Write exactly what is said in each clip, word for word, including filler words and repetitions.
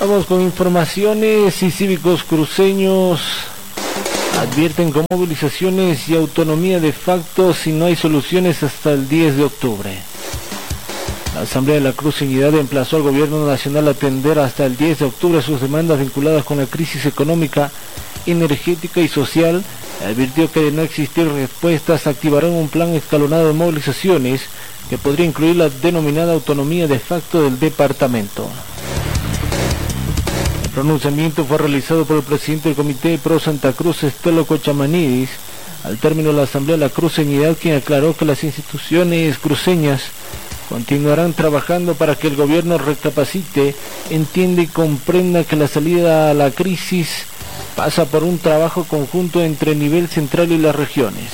Vamos con informaciones. Y cívicos cruceños advierten con movilizaciones y autonomía de facto si no hay soluciones hasta el diez de octubre. La Asamblea de la Cruceñidad emplazó al gobierno nacional a atender hasta el diez de octubre sus demandas vinculadas con la crisis económica, energética y social. Advirtió que de no existir respuestas activarán un plan escalonado de movilizaciones que podría incluir la denominada autonomía de facto del departamento. El pronunciamiento fue realizado por el presidente del Comité Pro Santa Cruz, Estelo Cochamanidis, al término de la Asamblea de la Cruceñidad, quien aclaró que las instituciones cruceñas continuarán trabajando para que el gobierno recapacite, entienda y comprenda que la salida a la crisis pasa por un trabajo conjunto entre el nivel central y las regiones.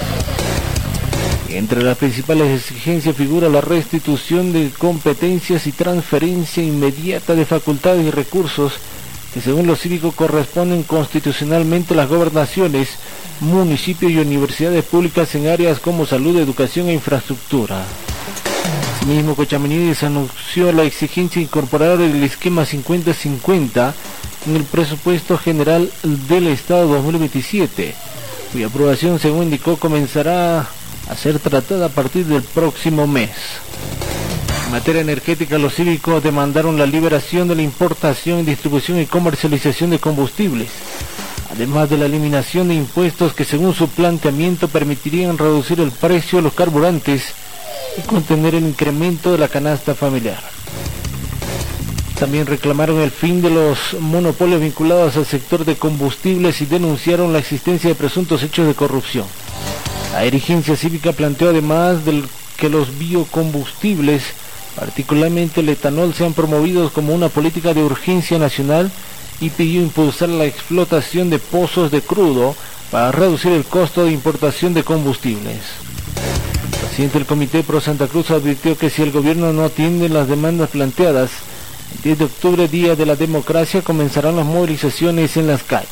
Entre las principales exigencias figura la restitución de competencias y transferencia inmediata de facultades y recursos que según los cívicos corresponden constitucionalmente a las gobernaciones, municipios y universidades públicas en áreas como salud, educación e infraestructura. Asimismo, Cochamanidis anunció la exigencia de incorporar el esquema cincuenta cincuenta en el presupuesto general del Estado dos mil veintisiete, cuya aprobación, según indicó, comenzará a ser tratada a partir del próximo mes. En materia energética, los cívicos demandaron la liberación de la importación, distribución y comercialización de combustibles, además de la eliminación de impuestos que, según su planteamiento, permitirían reducir el precio de los carburantes y contener el incremento de la canasta familiar. También reclamaron el fin de los monopolios vinculados al sector de combustibles y denunciaron la existencia de presuntos hechos de corrupción. La dirigencia cívica planteó además del que los biocombustibles, particularmente el etanol, sean promovidos como una política de urgencia nacional y pidió impulsar la explotación de pozos de crudo para reducir el costo de importación de combustibles. El presidente del Comité Pro Santa Cruz advirtió que si el gobierno no atiende las demandas planteadas, el diez de octubre, día de la democracia, comenzarán las movilizaciones en las calles.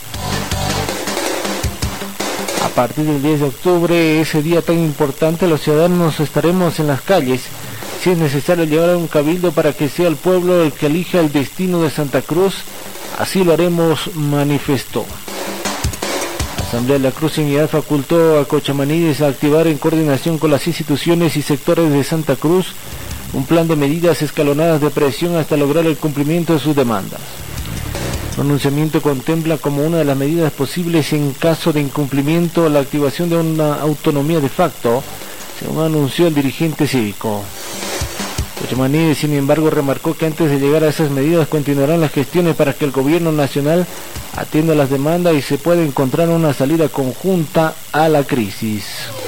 A partir del diez de octubre, ese día tan importante, los ciudadanos estaremos en las calles. Si es necesario llevar a un cabildo para que sea el pueblo el que elija el destino de Santa Cruz, así lo haremos, manifestó. La Asamblea de la Cruceñidad facultó a Cochamanidis a activar en coordinación con las instituciones y sectores de Santa Cruz un plan de medidas escalonadas de presión hasta lograr el cumplimiento de sus demandas. El pronunciamiento contempla como una de las medidas posibles en caso de incumplimiento la activación de una autonomía de facto, según anunció el dirigente cívico. Cochamanidis, sin embargo, remarcó que antes de llegar a esas medidas continuarán las gestiones para que el gobierno nacional atienda las demandas y se pueda encontrar una salida conjunta a la crisis.